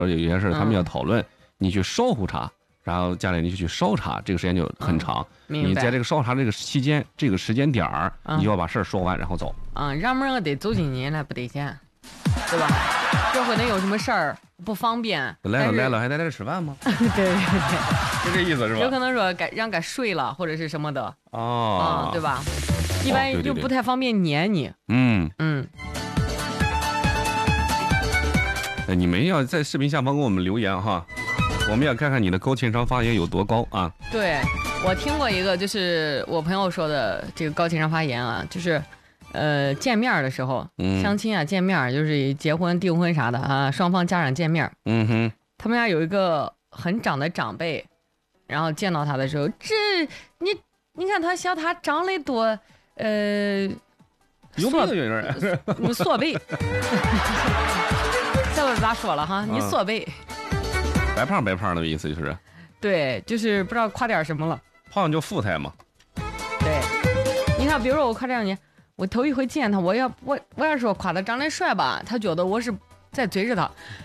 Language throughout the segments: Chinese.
有些事他们要讨论，你去烧壶茶，然后家里你就去烧茶，这个时间就很长。你在这个烧茶这个期间，这个时间点儿，你就要把事儿说完，然后走。 让不让得走进去那不得钱，对吧？这回能有什么事儿不方便？ 来了，还在这吃饭吗？ 对， 就这意思是吧？ 有可能说让睡了或者是什么的对吧？一般就不太方便撵你。 你们要在视频下方给我们留言哈，我们要看看你的高情商发言有多高啊！ 对，我听过一个，就是我朋友说的这个高情商发言啊，就是见面的时候，相亲啊，见面就是结婚订婚啥的啊，双方家长见面，他们家有一个很长的长辈，然后见到他的时候，你看他小他长得多有病有点缩背。这我咋说了哈？你缩背， 白胖的意思就是， 对，就是不知道夸点什么了。 胖就富态嘛。 对，你看，比如说我夸这样你，我头一回见他，我要说夸他长得帅吧，他觉得我是在追着他，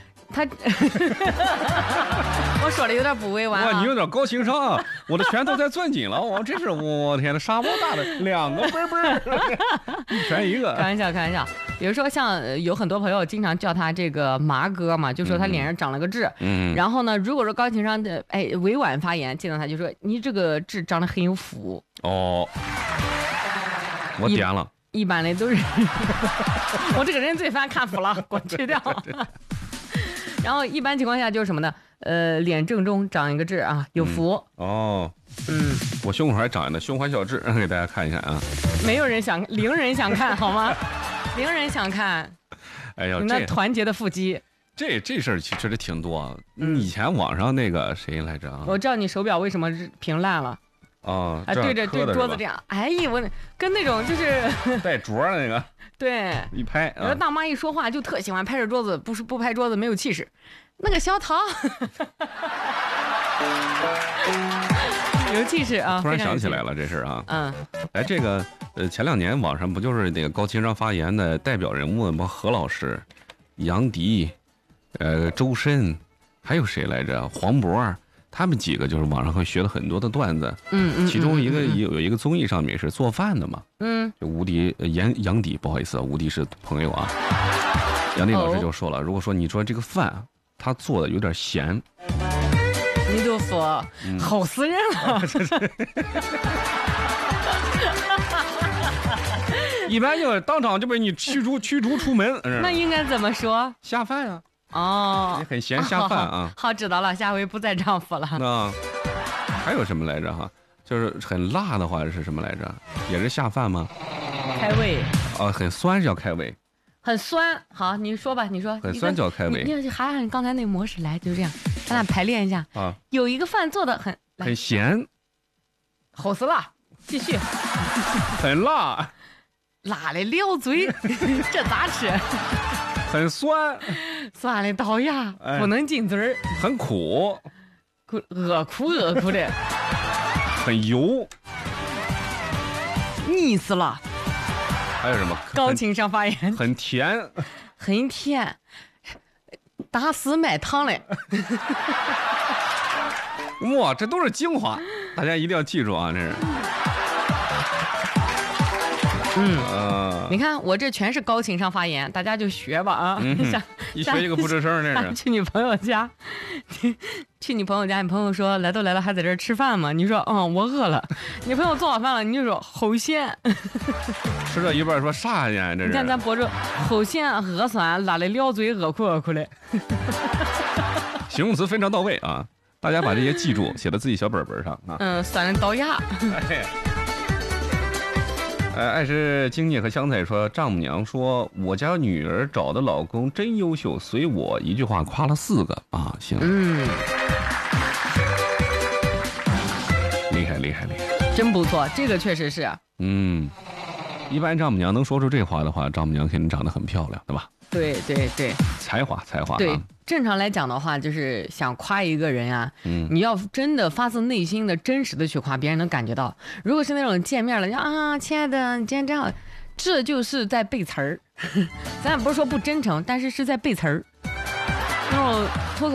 我说的有点不委婉。 哇，你有点高情商啊！我的拳头在攥紧了，这是我天呐，沙包大的2个嘣嘣，一拳一个。 开玩笑。比如说像有很多朋友经常叫他这个麻哥嘛，就说他脸上长了个痣。然后呢，如果说高情商的委婉发言，见到他就说你这个痣长得很有福。 我点了。 一般的都是我这个人最烦看福了，给我去掉。然后一般情况下就是什么呢？脸正中长一个痣啊，有福。我胸口还长着胸怀小痣，给大家看一下啊。零人想看好吗？零人想看。 哎呀， 你那团结的腹肌。 这事儿其实挺多啊。以前网上那个谁来着啊？ 我知道你手表为什么屏烂了。对桌子这样，我跟那种就是带镯的那个， 对， 一拍， 有的大妈一说话就特喜欢拍着桌子，不拍桌子没有气势。那个小唐有气势啊！ 突然想起来了这事啊，这个前2年网上不就是那个高情商发言的代表人物吗？何老师、杨迪、周深，还有谁来着？黄渤。他们几个就是网上会学了很多的段子，其中一个有一个综艺上面是做饭的嘛，就吴迪杨迪，不好意思，吴迪是朋友啊，杨迪老师就说了，如果说你说这个饭他做的有点咸， 你就说齁死人了， 一般就当场就被你驱逐出门， 那应该怎么说？ 下饭啊。很咸下饭啊！ 好，知道了，下回不再丈夫了。 还有什么来着哈？就是很辣的话是什么来着？也是下饭吗？ 开胃。 很酸是叫开胃。 很酸，好，你说吧，你说。 很酸叫开胃。 你还按刚才那模式来，就这样，咱俩排练一下啊。有一个饭做的很咸， 齁死了，继续。 很辣， 辣的撩嘴，这咋吃？ 很酸， 酸的倒牙，不能进嘴儿。 很苦， 恶苦的。 很油， 腻死了。 还有什么？ 高情商发言。 很甜， 很甜，打死卖糖嘞。 哇，这都是精华，大家一定要记住啊，这是。 你看我这全是高情商发言，大家就学吧啊！ 一学一个不吱声，这是。 去你朋友家，你朋友说来都来了，还在这儿吃饭吗？你说我饿了。你朋友做好饭了，你就说齁咸。 吃到一半说啥呀？这是。 你看咱博主齁咸、恶酸、辣的撩嘴、恶苦的。 形容词非常到位啊！大家把这些记住，写到自己小本本上啊。 酸的倒牙。 爱吃经济和香菜说，丈母娘说我家女儿找的老公真优秀，随我一句话夸了4个啊，行，厉害， 真不错，这个确实是。 一般丈母娘能说出这话的话，丈母娘肯定长得很漂亮，对吧？ 对， 才华对啊。 正常来讲的话，就是想夸一个人啊，你要真的发自内心的真实的去夸，别人能感觉到。如果是那种见面了啊，亲爱的，你今天真好，这就是在背词儿。咱也不是说不真诚，但是是在背词儿。 那种